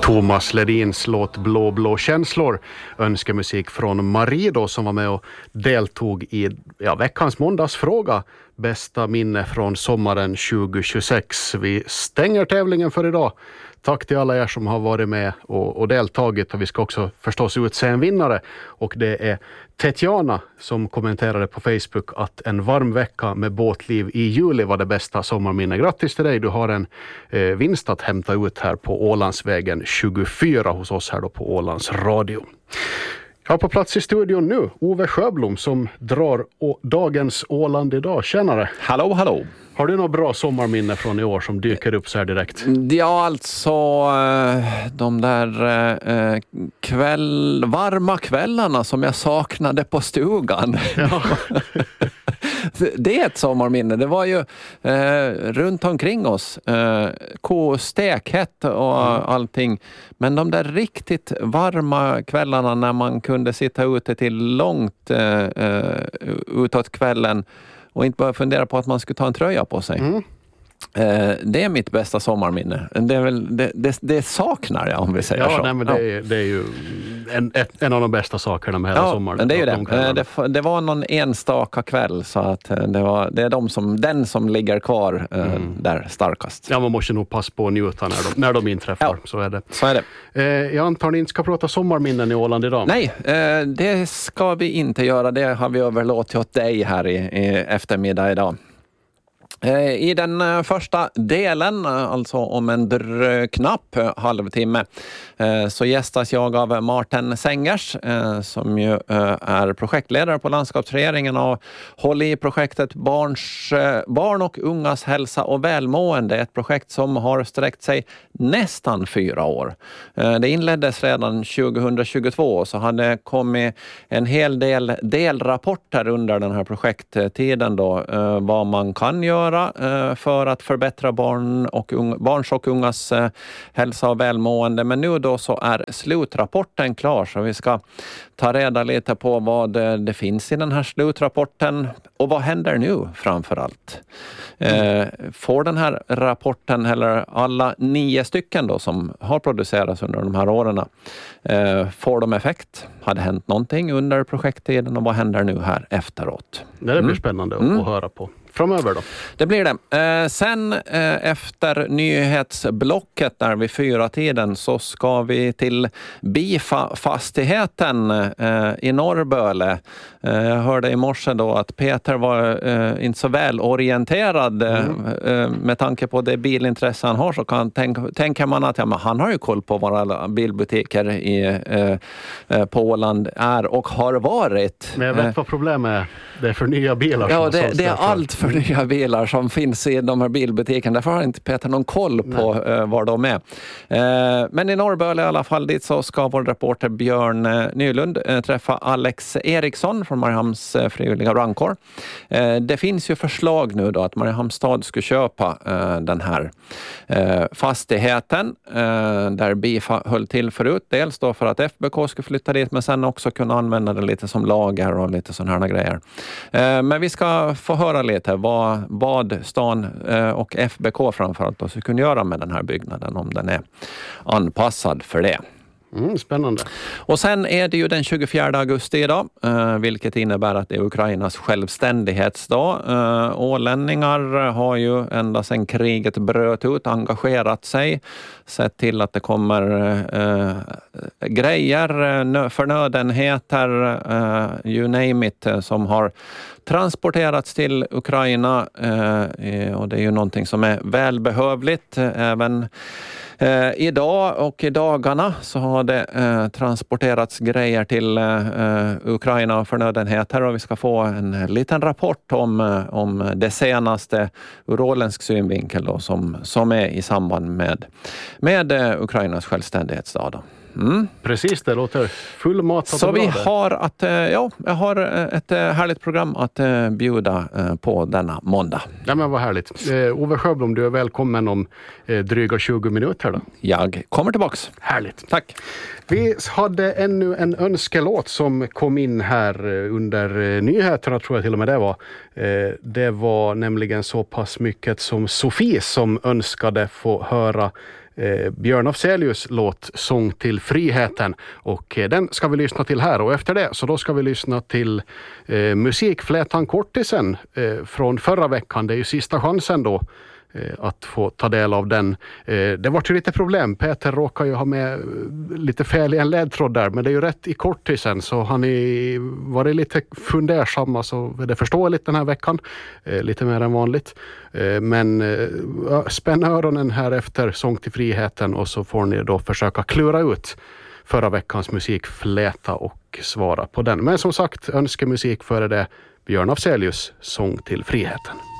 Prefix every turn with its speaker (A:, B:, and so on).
A: Thomas Ledins låt Blå blå känslor, önskemusik från Marie då, som var med och deltog i veckans måndagsfråga, bästa minne från sommaren 2026. Vi stänger tävlingen för idag. Tack till alla er som har varit med och deltagit, och vi ska också förstås utse en vinnare, och det är Tetjana som kommenterade på Facebook att en varm vecka med båtliv i juli var det bästa sommarminne. Grattis till dig, du har en vinst att hämta ut här på Ålandsvägen 24 hos oss här då på Ålands Radio. Jag har på plats i studion nu Ove Sjöblom som drar dagens Åland idag. Tjänare!
B: Hallå, hallå!
A: Har du något bra sommarminne från i år som dyker upp så här direkt?
B: Ja, alltså de där varma kvällarna som jag saknade på stugan. Ja. Det är ett sommarminne. Det var ju runt omkring oss. Stekhet och allting. Men de där riktigt varma kvällarna när man kunde sitta ute till långt utåt kvällen och inte bara fundera på att man skulle ta en tröja på sig. Mm. Det är mitt bästa sommarminne. Det är väl det saknar jag, om vi säger så.
A: Nej, men det är ju en av de bästa sakerna med hela sommaren.
B: Men det är ju det var någon enstaka kväll, så att det är den som ligger kvar där starkast.
A: Ja, man måste nog passa på att njuta när de inträffar. Ja, så är det.
B: Så är det.
A: Jag antar ni inte ska prata sommarminnen i Åland idag?
B: Nej, det ska vi inte göra. Det har vi överlåtit åt dig här i eftermiddag idag. I den första delen, alltså om en knapp halvtimme, så gästas jag av Martin Sengers som ju är projektledare på landskapsregeringen och håller i projektet Barn och ungas hälsa och välmående. Ett projekt som har sträckt sig nästan 4 år. Det inleddes redan 2022, så hade kommit en hel del delrapporter under den här projekttiden då, vad man kan göra för att förbättra barns och ungas hälsa och välmående. Men nu då så är slutrapporten klar, så vi ska ta reda lite på vad det finns i den här slutrapporten och vad händer nu framförallt. Får den här rapporten, eller alla 9 stycken då som har producerats under de här åren, får de effekt? Har det hänt någonting under projekttiden och vad händer nu här efteråt?
A: Det blir spännande att höra på. Framöver då?
B: Det blir det. Sen efter nyhetsblocket där vid 4-tiden så ska vi till Bifa-fastigheten i Norrböle. Jag hörde i morse då att Peter var inte så väl orienterad med tanke på det bilintresse han har, så tänker man att han har ju koll på våra bilbutiker på Åland är och har varit. Men
A: jag vet vad problemet är. Det är för nya bilar.
B: Ja, det är allt för nya bilar som finns i de här bilbutikerna. Därför har inte Peter någon koll på var de är. Men i Norrböle i alla fall, dit så ska vår reporter Björn Nylund träffa Alex Eriksson från Mariehamns frivilliga brandkår. Det finns ju förslag nu då att Mariehamns stad skulle köpa den här fastigheten där Bifa höll till förut. Dels då för att FBK skulle flytta dit, men sen också kunna använda det lite som lager och lite sådana här grejer. Men vi ska få höra lite vad stan och FBK framförallt då så kunde göra med den här byggnaden, om den är anpassad för det.
A: Spännande.
B: Och sen är det ju den 24 augusti idag, vilket innebär att det är Ukrainas självständighetsdag. Ålänningar har ju ända sedan kriget bröt ut engagerat sig, sett till att det kommer grejer, förnödenheter, you name it, som har transporterats till Ukraina, och det är ju någonting som är välbehövligt. Även idag och i dagarna så har det transporterats grejer till Ukraina och förnödenheter, och vi ska få en liten rapport om det senaste ur åländsk synvinkel då, som är i samband med Ukrainas självständighetsdag då.
A: Precis, det låter fullmatat.
B: Så vi har jag har ett härligt program att bjuda på denna måndag.
A: Ja, men vad härligt. Ove Sjöblom, du är välkommen om dryga 20 minuter då.
B: Jag kommer tillbaks.
A: Härligt.
B: Tack.
A: Vi hade ännu en önskelåt som kom in här under nyheterna, tror jag till och med det var. Det var nämligen så pass mycket som Sofie som önskade få höra Björn Afzelius låt Sång till friheten, och den ska vi lyssna till här, och efter det så då ska vi lyssna till musikflätan Kortisen från förra veckan. Det är ju sista chansen då att få ta del av den. Det var ju lite problem. Peter råkar ju ha med lite fel i en ledtråd där, men det är ju rätt i Kortisen, så han var lite fundersam, så det förståeligt den här veckan, lite mer än vanligt. Men spänna öronen här efter Sång till friheten, och så får ni då försöka klura ut förra veckans musikfläta och svara på den. Men som sagt, önskemusik före det, Björn Afzelius Sång till friheten.